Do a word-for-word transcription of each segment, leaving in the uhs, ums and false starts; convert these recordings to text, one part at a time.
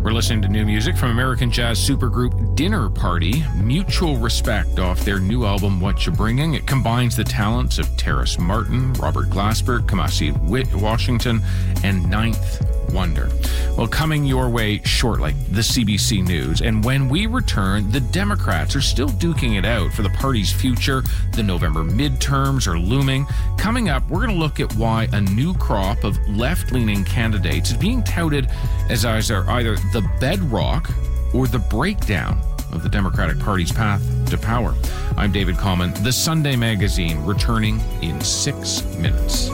We're listening to new music from American jazz supergroup Dinner Party, Mutual Respect, off their new album What You Bringing. It combines the talents of Terrace Martin, Robert Glasper, Kamasi Washington, and Ninth Wonder. Well, coming your way shortly, the C B C News. And when we return, the Democrats are still duking it out for the party's future. The November midterms are looming. Coming up, we're going to look at why a new crop of left-leaning candidates is being touted as either, either the bedrock or the breakdown of the Democratic Party's path to power. I'm David Common, The Sunday Magazine, returning in six minutes.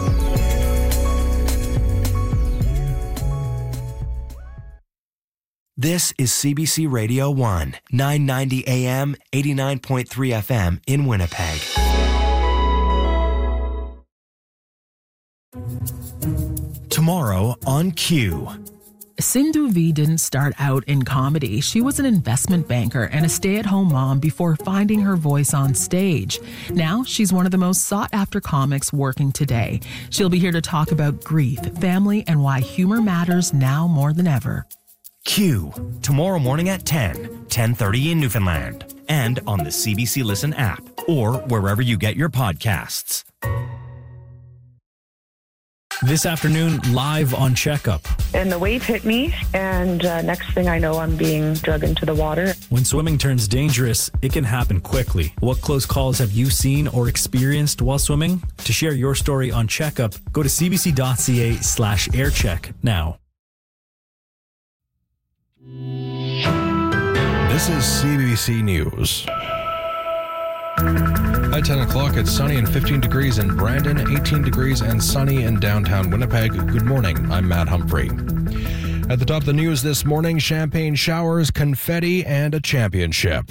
This is C B C Radio one, nine ninety A M, eighty-nine point three F M in Winnipeg. Tomorrow on Q. Sindhu V didn't start out in comedy. She was an investment banker and a stay-at-home mom before finding her voice on stage. Now, she's one of the most sought-after comics working today. She'll be here to talk about grief, family, and why humor matters now more than ever. Q, tomorrow morning at ten, ten thirty in Newfoundland, and on the C B C Listen app, or wherever you get your podcasts. This afternoon, live on Checkup. And the wave hit me, and uh, next thing I know, I'm being dragged into the water. When swimming turns dangerous, it can happen quickly. What close calls have you seen or experienced while swimming? To share your story on Checkup, go to cbc.ca slash aircheck now. This is C B C News. At ten o'clock, it's sunny and fifteen degrees in Brandon, eighteen degrees and sunny in downtown Winnipeg. Good morning, I'm Matt Humphrey. At the top of the news this morning, champagne showers, confetti, and a championship.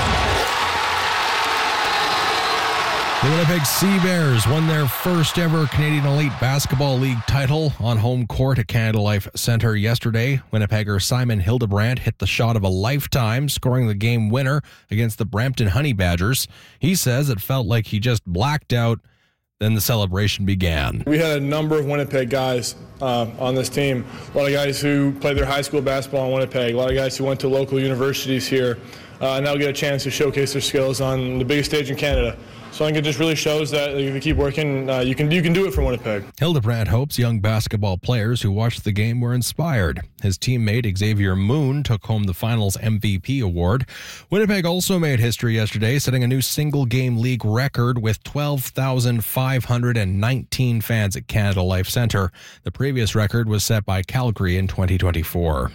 The Winnipeg Sea Bears won their first ever Canadian Elite Basketball League title on home court at Canada Life Centre yesterday. Winnipegger Simon Hildebrandt hit the shot of a lifetime, scoring the game winner against the Brampton Honey Badgers. He says it felt like he just blacked out. Then the celebration began. We had a number of Winnipeg guys uh, on this team. A lot of guys who played their high school basketball in Winnipeg. A lot of guys who went to local universities here. Uh, and now get a chance to showcase their skills on the biggest stage in Canada. So I think it just really shows that if you keep working, uh, you can you can do it for Winnipeg. Hildebrandt hopes young basketball players who watched the game were inspired. His teammate Xavier Moon took home the finals M V P award. Winnipeg also made history yesterday, setting a new single-game league record with twelve thousand five hundred nineteen fans at Canada Life Centre. The previous record was set by Calgary in twenty twenty-four.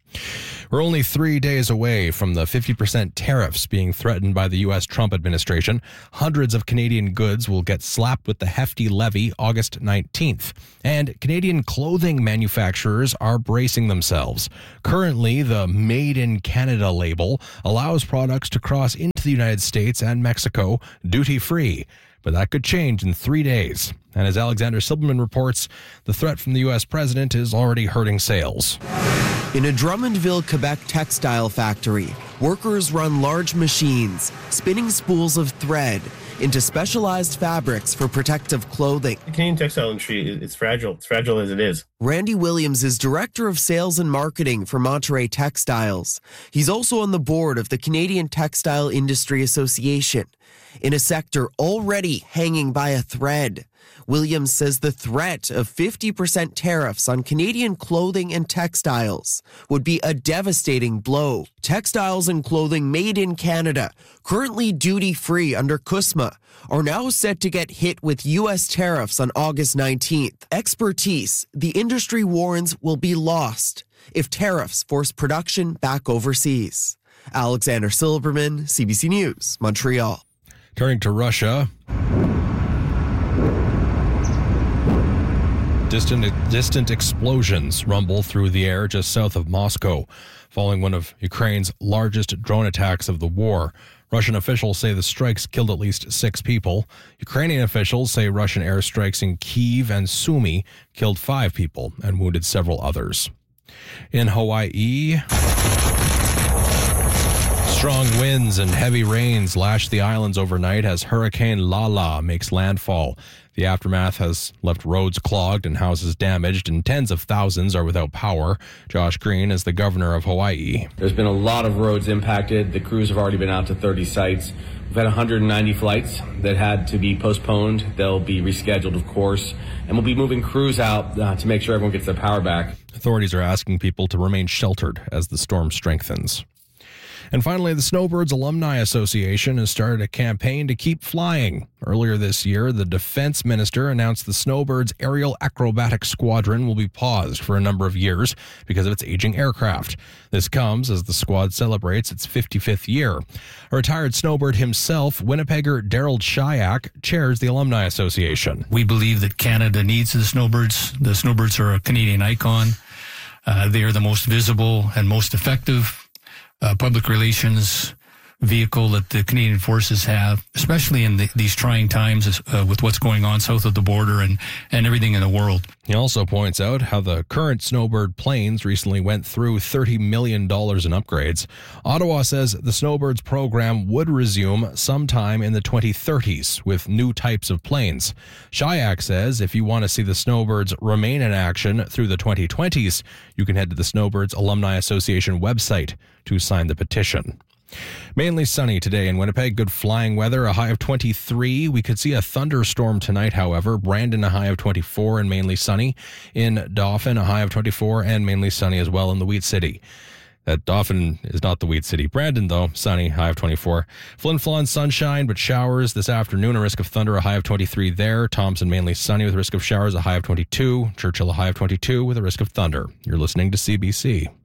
We're only three days away from the fifty percent tariffs being threatened by the U S Trump administration. Hundreds of Canadian goods will get slapped with the hefty levy August nineteenth. And Canadian clothing manufacturers are bracing themselves. Currently, the Made in Canada label allows products to cross into the United States and Mexico duty-free. But that could change in three days. And as Alexander Silberman reports, the threat from the U S president is already hurting sales. In a Drummondville, Quebec textile factory, workers run large machines, spinning spools of thread into specialized fabrics for protective clothing. The Canadian textile industry is fragile. It's fragile as it is. Randy Williams is Director of Sales and Marketing for Monterey Textiles. He's also on the board of the Canadian Textile Industry Association, in a sector already hanging by a thread. Williams says the threat of fifty percent tariffs on Canadian clothing and textiles would be a devastating blow. Textiles and clothing made in Canada, currently duty-free under CUSMA, are now set to get hit with U S tariffs on August nineteenth. Expertise, the industry warns, will be lost if tariffs force production back overseas. Alexander Silberman, C B C News, Montreal. Turning to Russia. Distant, distant explosions rumble through the air just south of Moscow, following one of Ukraine's largest drone attacks of the war. Russian officials say the strikes killed at least six people. Ukrainian officials say Russian airstrikes in Kyiv and Sumy killed five people and wounded several others. In Hawaii, Strong winds and heavy rains lashed the islands overnight as Hurricane Lala makes landfall. The aftermath has left roads clogged and houses damaged, and tens of thousands are without power. Josh Green is the governor of Hawaii. There's been a lot of roads impacted. The crews have already been out to thirty sites. We've had one hundred ninety flights that had to be postponed. They'll be rescheduled, of course, and we'll be moving crews out uh, to make sure everyone gets their power back. Authorities are asking people to remain sheltered as the storm strengthens. And finally, the Snowbirds Alumni Association has started a campaign to keep flying. Earlier this year, the defense minister announced the Snowbirds Aerial Acrobatic Squadron will be paused for a number of years because of its aging aircraft. This comes as the squad celebrates its fifty-fifth year. A retired snowbird himself, Winnipegger Daryl Shayak, chairs the Alumni Association. We believe that Canada needs the Snowbirds. The Snowbirds are a Canadian icon. Uh, they are the most visible and most effective Uh, public relations vehicle that the Canadian forces have, especially in the, these trying times uh, with what's going on south of the border and, and everything in the world. He also points out how the current Snowbird planes recently went through thirty million dollars in upgrades. Ottawa says the Snowbirds program would resume sometime in the twenty thirties with new types of planes. Shayak says if you want to see the Snowbirds remain in action through the twenty twenties, you can head to the Snowbirds Alumni Association website to sign the petition. Mainly sunny today in Winnipeg. Good flying weather, a high of twenty-three. We could see a thunderstorm tonight, however. Brandon, a high of twenty-four and mainly sunny. In Dauphin, a high of twenty-four and mainly sunny as well in the Wheat City. That Dauphin is not the Wheat City. Brandon, though, sunny, high of twenty-four. Flin Flon, sunshine, but showers this afternoon. A risk of thunder, a high of twenty-three there. Thompson, mainly sunny with a risk of showers, a high of twenty-two. Churchill, a high of twenty-two with a risk of thunder. You're listening to C B C.